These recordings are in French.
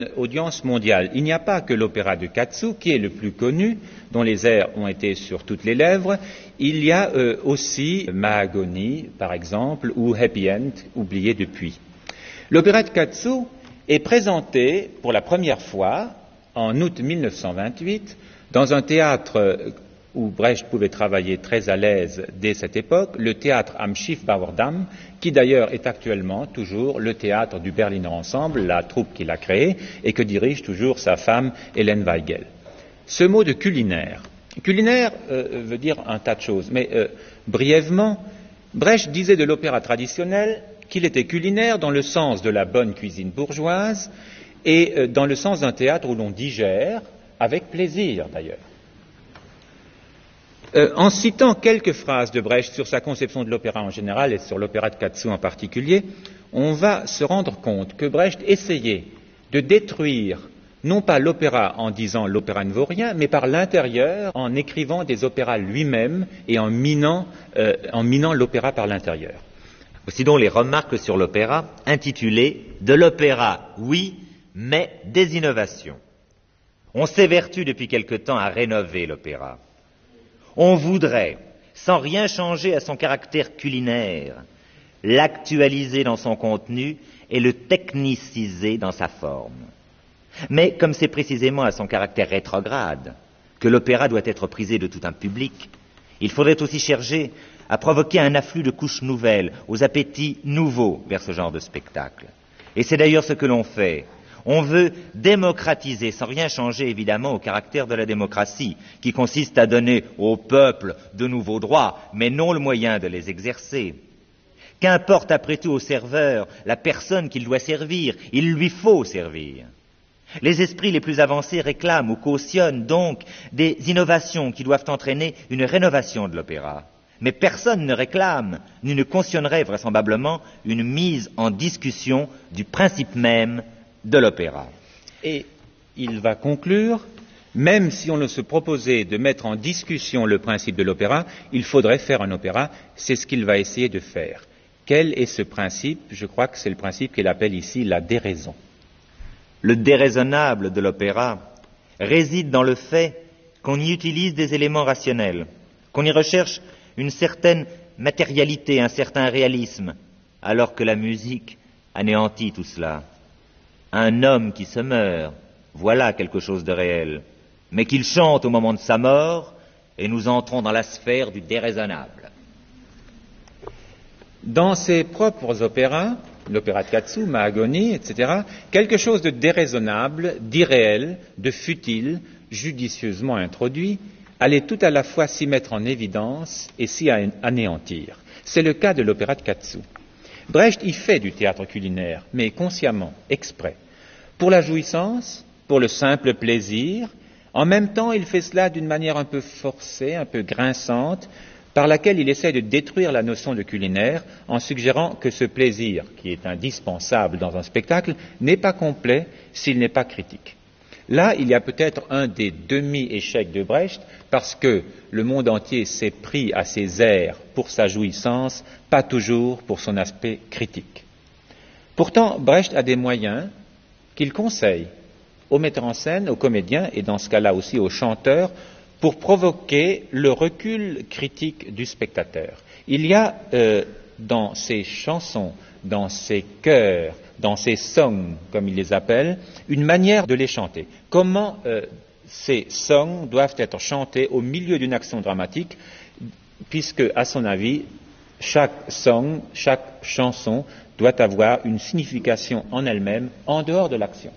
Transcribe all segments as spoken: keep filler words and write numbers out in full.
Audience mondiale. Il n'y a pas que l'opéra de Katsu qui est le plus connu, dont les airs ont été sur toutes les lèvres. Il y a euh, aussi Mahagoni, par exemple, ou Happy End, oublié depuis. L'opéra de Katsu est présenté pour la première fois en août mille neuf cent vingt-huit dans un théâtre où Brecht pouvait travailler très à l'aise dès cette époque, le théâtre am Schiffbauerdamm, qui d'ailleurs est actuellement toujours le théâtre du Berliner Ensemble, la troupe qu'il a créée, et que dirige toujours sa femme Hélène Weigel. Ce mot de culinaire, culinaire euh, veut dire un tas de choses, mais euh, brièvement, Brecht disait de l'opéra traditionnel qu'il était culinaire dans le sens de la bonne cuisine bourgeoise et euh, dans le sens d'un théâtre où l'on digère, avec plaisir d'ailleurs. Euh, en citant quelques phrases de Brecht sur sa conception de l'opéra en général et sur l'opéra de Katsu en particulier, on va se rendre compte que Brecht essayait de détruire non pas l'opéra en disant l'opéra ne vaut rien, mais par l'intérieur, en écrivant des opéras lui-même et en minant, euh, en minant l'opéra par l'intérieur. Voici donc les remarques sur l'opéra, intitulées « De l'opéra, oui, mais des innovations ». On s'évertue depuis quelque temps à rénover l'opéra. On voudrait, sans rien changer à son caractère culinaire, l'actualiser dans son contenu et le techniciser dans sa forme. Mais comme c'est précisément à son caractère rétrograde que l'opéra doit être prisé de tout un public, il faudrait aussi chercher à provoquer un afflux de couches nouvelles, aux appétits nouveaux vers ce genre de spectacle. Et c'est d'ailleurs ce que l'on fait. On veut démocratiser, sans rien changer évidemment au caractère de la démocratie, qui consiste à donner au peuple de nouveaux droits, mais non le moyen de les exercer. Qu'importe après tout au serveur la personne qu'il doit servir, il lui faut servir. Les esprits les plus avancés réclament ou cautionnent donc des innovations qui doivent entraîner une rénovation de l'opéra. Mais personne ne réclame, ni ne cautionnerait vraisemblablement une mise en discussion du principe même de l'opéra. Et il va conclure, même si on ne se proposait de mettre en discussion le principe de l'opéra, il faudrait faire un opéra, c'est ce qu'il va essayer de faire. Quel est ce principe? Je crois que c'est le principe qu'il appelle ici la déraison. Le déraisonnable de l'opéra réside dans le fait qu'on y utilise des éléments rationnels, qu'on y recherche une certaine matérialité, un certain réalisme, alors que la musique anéantit tout cela. Un homme qui se meurt, voilà quelque chose de réel, mais qu'il chante au moment de sa mort, et nous entrons dans la sphère du déraisonnable. Dans ses propres opéras, l'opéra de Katsu, Mahagoni, et cetera, quelque chose de déraisonnable, d'irréel, de futile, judicieusement introduit, allait tout à la fois s'y mettre en évidence et s'y anéantir. C'est le cas de l'opéra de Katsu. Brecht y fait du théâtre culinaire, mais consciemment, exprès. Pour la jouissance, pour le simple plaisir, en même temps il fait cela d'une manière un peu forcée, un peu grinçante, par laquelle il essaie de détruire la notion de culinaire en suggérant que ce plaisir, qui est indispensable dans un spectacle, n'est pas complet s'il n'est pas critique. Là, il y a peut-être un des demi-échecs de Brecht, parce que le monde entier s'est pris à ses airs pour sa jouissance, pas toujours pour son aspect critique. Pourtant, Brecht a des moyens qu'il conseille aux metteurs en scène, aux comédiens, et dans ce cas-là aussi aux chanteurs, pour provoquer le recul critique du spectateur. Il y a euh, dans ces chansons, dans ces chœurs, dans ces songs, comme il les appelle, une manière de les chanter. Comment euh, ces songs doivent être chantés au milieu d'une action dramatique, puisque, à son avis, chaque song, chaque chanson doit avoir une signification en elle-même, en dehors de l'action.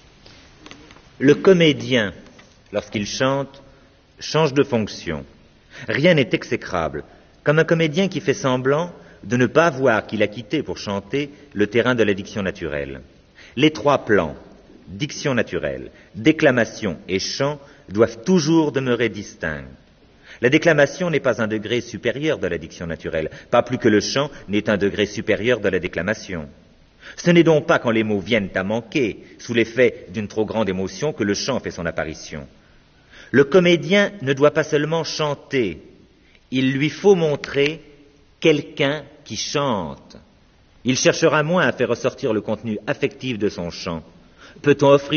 Le comédien, lorsqu'il chante, change de fonction. Rien n'est exécrable, comme un comédien qui fait semblant de ne pas voir qu'il a quitté pour chanter le terrain de la diction naturelle. Les trois plans, diction naturelle, déclamation et chant, doivent toujours demeurer distincts. La déclamation n'est pas un degré supérieur de la diction naturelle, pas plus que le chant n'est un degré supérieur de la déclamation. Ce n'est donc pas quand les mots viennent à manquer, sous l'effet d'une trop grande émotion, que le chant fait son apparition. Le comédien ne doit pas seulement chanter, il lui faut montrer quelqu'un qui chante. Il cherchera moins à faire ressortir le contenu affectif de son chant. Peut-on offrir